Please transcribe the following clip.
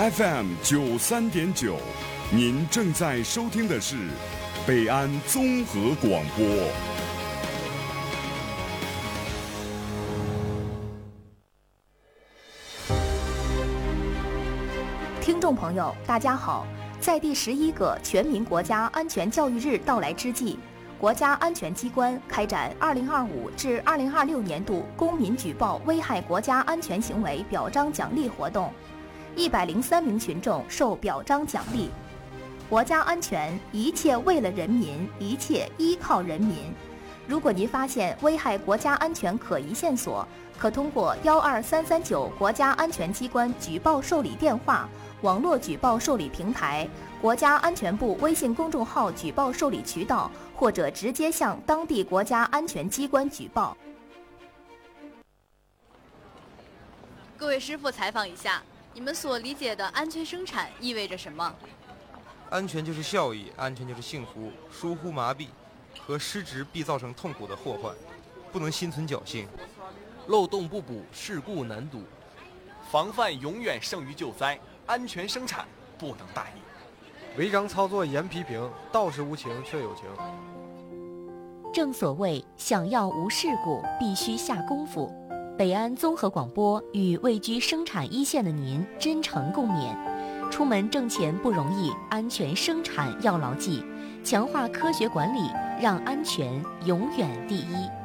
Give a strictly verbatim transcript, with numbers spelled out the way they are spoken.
F M 九三点九，您正在收听的是北安综合广播。 听众朋友，大家好！在第十一个全民国家安全教育日到来之际，国家安全机关开展二零二五至二零二六年度公民举报危害国家安全行为表彰奖励活动，一百零三名群众受表彰奖励。国家安全，一切为了人民，一切依靠人民。如果您发现危害国家安全可疑线索，可通过幺二三三九国家安全机关举报受理电话、网络举报受理平台、国家安全部微信公众号举报受理渠道，或者直接向当地国家安全机关举报。 各位师傅，采访一下，你们所理解的安全生产意味着什么？ 安全就是效益，安全就是幸福。疏忽麻痹和失职必造成痛苦的祸患，不能心存侥幸。 漏洞不补，事故难堵。 防范永远胜于救灾，安全生产不能大意。 违章操作严批评，道是无情却有情。 正所谓想要无事故，必须下功夫。北安综合广播与位居生产一线的您真诚共勉。出门挣钱不容易，安全生产要牢记，强化科学管理，让安全永远第一。